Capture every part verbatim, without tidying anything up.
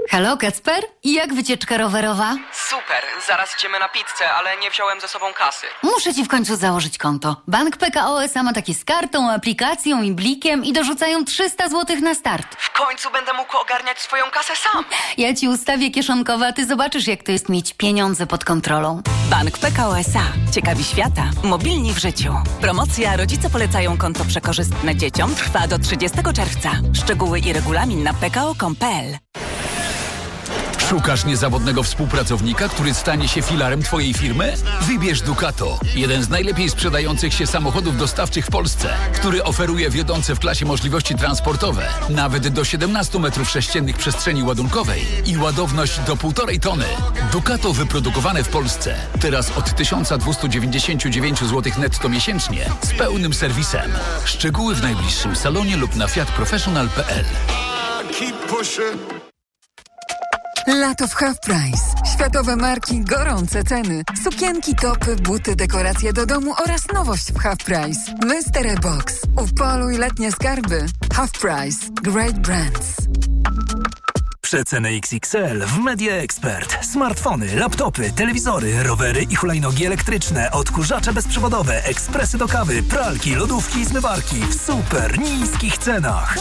Halo, Kacper? I jak wycieczka rowerowa? Super, zaraz idziemy na pizzę, ale nie wziąłem ze sobą kasy. Muszę ci w końcu założyć konto. Bank P K O S A ma takie z kartą, aplikacją i blikiem i dorzucają trzysta złotych na start. W końcu będę mógł ogarniać swoją kasę sam. Ja ci ustawię kieszonkowe, a ty zobaczysz, jak to jest mieć pieniądze pod kontrolą. Bank P K O S A. Ciekawi świata. Mobilni w życiu. Promocja Rodzice polecają konto przekorzystne dzieciom trwa do trzydziestego czerwca. Szczegóły i regulamin na p k o kropka com kropka p l. Szukasz niezawodnego współpracownika, który stanie się filarem twojej firmy? Wybierz Ducato, jeden z najlepiej sprzedających się samochodów dostawczych w Polsce, który oferuje wiodące w klasie możliwości transportowe, nawet do siedemnaście metrów sześciennych przestrzeni ładunkowej i ładowność do półtorej tony. Ducato wyprodukowane w Polsce. Teraz od tysiąc dwieście dziewięćdziesiąt dziewięć złotych netto miesięcznie z pełnym serwisem. Szczegóły w najbliższym salonie lub na fiat professional kropka p l. Lato w Half Price. Światowe marki, gorące ceny. Sukienki, topy, buty, dekoracje do domu oraz nowość w Half Price. Mystery Box. Upoluj letnie skarby. Half Price. Great brands. Przeceny X X L w Media Expert. Smartfony, laptopy, telewizory, rowery i hulajnogi elektryczne, odkurzacze bezprzewodowe, ekspresy do kawy, pralki, lodówki i zmywarki w super niskich cenach.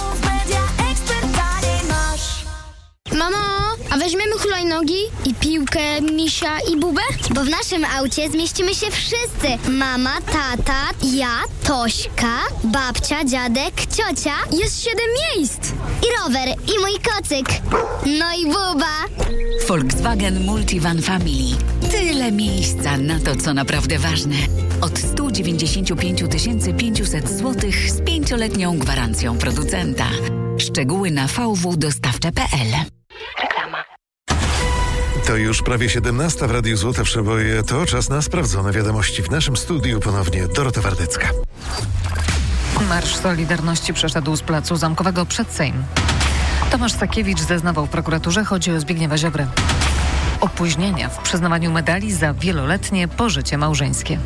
Mamo, a weźmiemy hulajnogi i piłkę, misia i bubę? Bo w naszym aucie zmieścimy się wszyscy. Mama, tata, ja, Tośka, babcia, dziadek, ciocia. Jest siedem miejsc. I rower, i mój kocyk. No i buba. Volkswagen Multivan Family. Tyle miejsca na to, co naprawdę ważne. Od sto dziewięćdziesiąt pięć tysięcy pięćset złotych z pięcioletnią gwarancją producenta. Szczegóły na v w dostawcze kropka p l. Reklama. To już prawie siedemnasta w Radiu Złote Przeboje. To czas na sprawdzone wiadomości. W naszym studiu ponownie Dorota Wardecka. Marsz Solidarności przeszedł z placu Zamkowego przed Sejm. Tomasz Sakiewicz zeznawał w prokuraturze, chodzi o Zbigniewa Ziobrę. Opóźnienia w przyznawaniu medali za wieloletnie pożycie małżeńskie.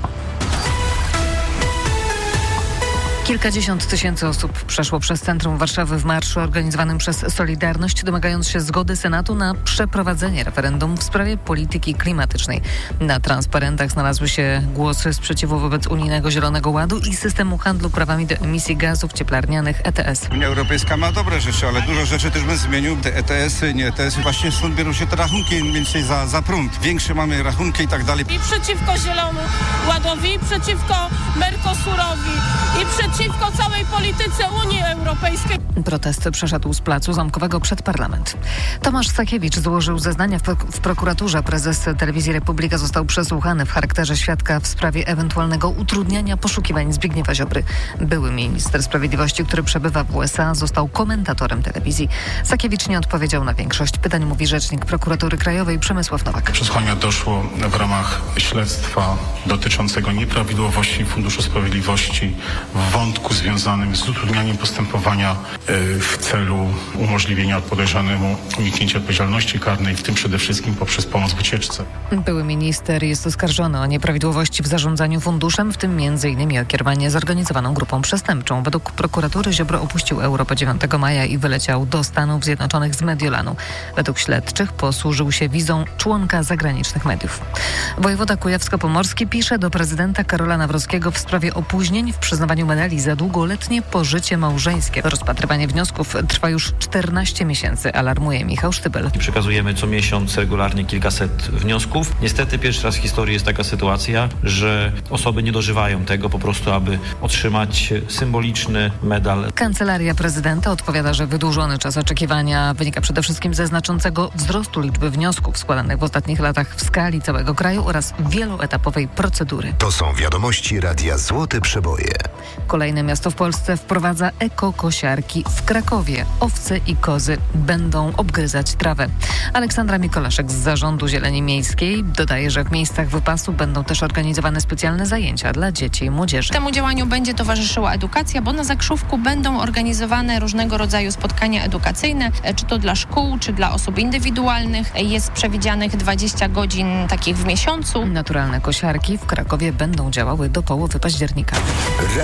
Kilkadziesiąt tysięcy osób przeszło przez centrum Warszawy w marszu organizowanym przez Solidarność, domagając się zgody Senatu na przeprowadzenie referendum w sprawie polityki klimatycznej. Na transparentach znalazły się głosy sprzeciwu wobec unijnego Zielonego Ładu i systemu handlu prawami do emisji gazów cieplarnianych E T S. Unia Europejska ma dobre rzeczy, ale dużo rzeczy też bym zmienił. Te E T S-y, nie E T S-y, właśnie stąd biorą się te rachunki mniej więcej za, za prąd. Większe mamy rachunki i tak dalej. I przeciwko Zielonemu Ładowi, i przeciwko Mercosurowi, i przeciwko przeciwko całej polityce Unii Europejskiej. Protest przeszedł z placu Zamkowego przed parlament. Tomasz Sakiewicz złożył zeznania w, w prokuraturze. Prezes Telewizji Republika został przesłuchany w charakterze świadka w sprawie ewentualnego utrudniania poszukiwań Zbigniewa Ziobry. Były minister sprawiedliwości, który przebywa w U S A, został komentatorem telewizji. Sakiewicz nie odpowiedział na większość pytań, mówi rzecznik prokuratury krajowej Przemysław Nowak. Przesłuchania doszło w ramach śledztwa dotyczącego nieprawidłowości Funduszu Sprawiedliwości w wątku związanym z utrudnianiem postępowania w celu umożliwienia podejrzanemu uniknięcia odpowiedzialności karnej, w tym przede wszystkim poprzez pomoc w ucieczce. Były minister jest oskarżony o nieprawidłowości w zarządzaniu funduszem, w tym między innymi o kierowanie zorganizowaną grupą przestępczą. Według prokuratury Ziobro opuścił Europę dziewiątego maja i wyleciał do Stanów Zjednoczonych z Mediolanu. Według śledczych posłużył się wizą członka zagranicznych mediów. Wojewoda kujawsko-pomorski pisze do prezydenta Karola Nawrockiego w sprawie opóźnień w przyznawaniu medali za długoletnie pożycie małżeńskie. Rozpatrywanie wniosków trwa już czternaście miesięcy, alarmuje Michał Sztybel. Przekazujemy co miesiąc regularnie kilkaset wniosków. Niestety pierwszy raz w historii jest taka sytuacja, że osoby nie dożywają tego po prostu, aby otrzymać symboliczny medal. Kancelaria prezydenta odpowiada, że wydłużony czas oczekiwania wynika przede wszystkim ze znaczącego wzrostu liczby wniosków składanych w ostatnich latach w skali całego kraju oraz wieloetapowej procedury. To są wiadomości Radia Złote Przeboje. Kolejne miasto w Polsce wprowadza ekokosiarki w Krakowie. Owce i kozy będą obgryzać trawę. Aleksandra Mikolaszek z Zarządu Zieleni Miejskiej dodaje, że w miejscach wypasu będą też organizowane specjalne zajęcia dla dzieci i młodzieży. Temu działaniu będzie towarzyszyła edukacja, bo na Zakrzówku będą organizowane różnego rodzaju spotkania edukacyjne, czy to dla szkół, czy dla osób indywidualnych. Jest przewidzianych dwadzieścia godzin takich w miesiącu. Naturalne kosiarki w Krakowie będą działały do połowy października. Radio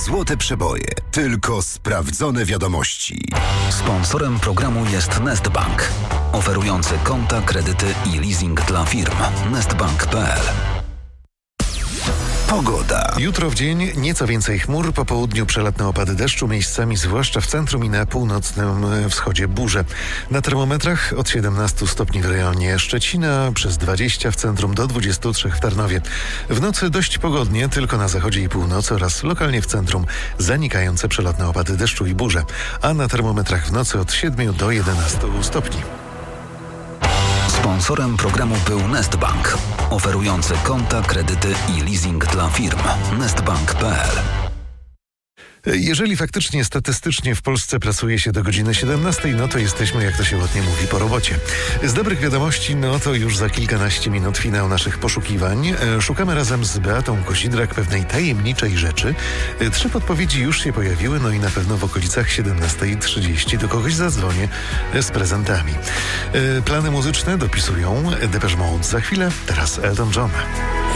Złote Przeboje. Tylko sprawdzone wiadomości. Sponsorem programu jest Nestbank, oferujący konta, kredyty i leasing dla firm. nestbank kropka p l. Pogoda. Jutro w dzień nieco więcej chmur, po południu przelotne opady deszczu, miejscami zwłaszcza w centrum i na północnym wschodzie burze. Na termometrach od siedemnastu stopni w rejonie Szczecina, przez dwadzieścia w centrum do dwudziestu trzech w Tarnowie. W nocy dość pogodnie, tylko na zachodzie i północy oraz lokalnie w centrum zanikające przelotne opady deszczu i burze, a na termometrach w nocy od siedmiu do jedenastu stopni. Sponsorem programu był Nestbank, oferujący konta, kredyty i leasing dla firm. nestbank kropka p l. Jeżeli faktycznie statystycznie w Polsce pracuje się do godziny siedemnastej, no to jesteśmy, jak to się ładnie mówi, po robocie. Z dobrych wiadomości, no to już za kilkanaście minut finał naszych poszukiwań. Szukamy razem z Beatą Kosidrak pewnej tajemniczej rzeczy. Trzy podpowiedzi już się pojawiły, no i na pewno w okolicach siedemnasta trzydzieści do kogoś zadzwonię z prezentami. Plany muzyczne dopisują Depeche Mode za chwilę, teraz Elton John.